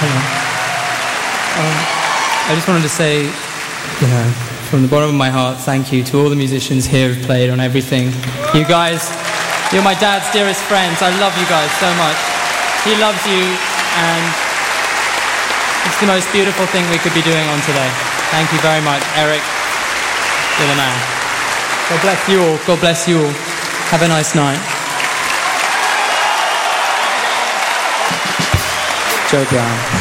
Hello. I just wanted to say, from the bottom of my heart, thank you to all the musicians here who've played on everything. You guys, you're my dad's dearest friends. I love you guys so much. He loves you, and it's the most beautiful thing we could be doing on today. Thank you very much, Eric. You're the man. God bless you all. God bless you all. Have a nice night. Joe Brown.